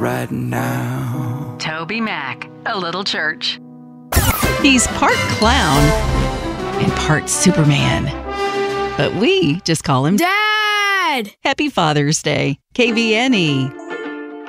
right now. Toby Mac, A Little Church. He's part clown and part Superman. But we just call him Dad! Happy Father's Day, KVNE.